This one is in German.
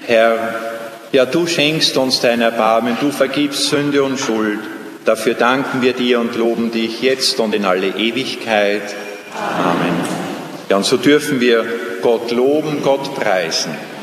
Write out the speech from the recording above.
Herr, ja, du schenkst uns dein Erbarmen, du vergibst Sünde und Schuld. Dafür danken wir dir und loben dich jetzt und in alle Ewigkeit. Amen. Ja, und so dürfen wir Gott loben, Gott preisen.